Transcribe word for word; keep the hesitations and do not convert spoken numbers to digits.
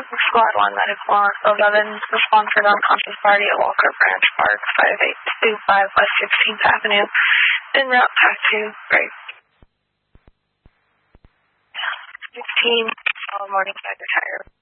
Squad one, Medical eleven, respond for non-conscious party at Walker Branch Park, five eight two five West sixteenth Avenue, en route back to Grape. sixteen, all morning, back retire.